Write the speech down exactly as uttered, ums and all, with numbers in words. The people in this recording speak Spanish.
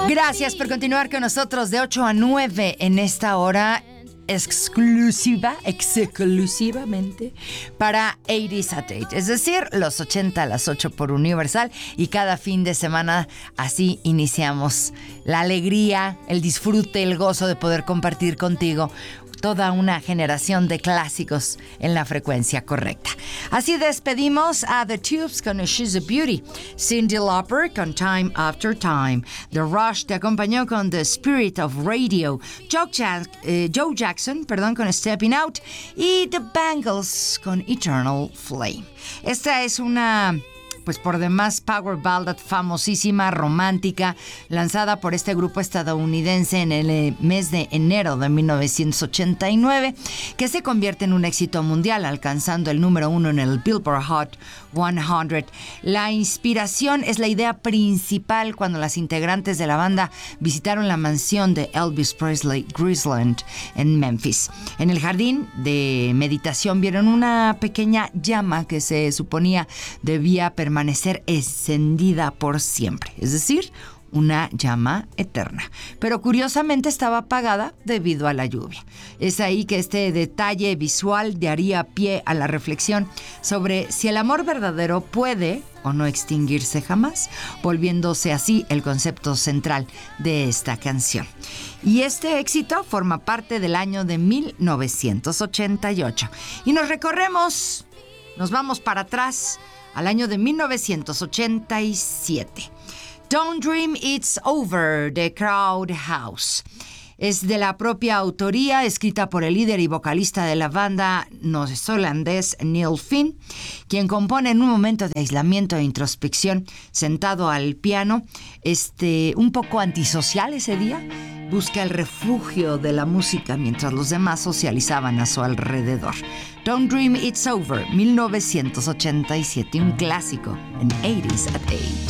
Gracias por continuar con nosotros de ocho a nueve en esta hora exclusiva, exclusivamente para ochenta at eight, es decir, los ochenta a las ocho por Universal, y cada fin de semana así iniciamos la alegría, el disfrute, el gozo de poder compartir contigo toda una generación de clásicos en la frecuencia correcta. Así despedimos a The Tubes con She's a Beauty, Cyndi Lauper con Time After Time, The Rush te acompañó con The Spirit of Radio, Joe, Jack, eh, Joe Jackson perdón, con Stepping Out, y The Bangles con Eternal Flame. Esta es una, pues por demás, power ballad famosísima, romántica, lanzada por este grupo estadounidense en el mes de enero de mil novecientos ochenta y nueve, que se convierte en un éxito mundial, alcanzando el número uno en el Billboard Hot cien. La inspiración es la idea principal cuando las integrantes de la banda visitaron la mansión de Elvis Presley, Graceland, en Memphis. En el jardín de meditación vieron una pequeña llama que se suponía debía permanecer encendida por siempre, es decir, una llama eterna. Pero curiosamente estaba apagada debido a la lluvia. Es ahí que este detalle visual daría pie a la reflexión sobre si el amor verdadero puede o no extinguirse jamás, volviéndose así el concepto central de esta canción. Y este éxito forma parte del año de mil novecientos ochenta y ocho. Y nos recorremos, nos vamos para atrás al año de mil novecientos ochenta y siete. Don't Dream It's Over, de Crowd House. Es de la propia autoría, escrita por el líder y vocalista de la banda neozelandés Neil Finn, quien compone en un momento de aislamiento e introspección, sentado al piano, este, un poco antisocial ese día. Busca el refugio de la música mientras los demás socializaban a su alrededor. Don't Dream It's Over, mil novecientos ochenta y siete, un clásico en ochenta at eight.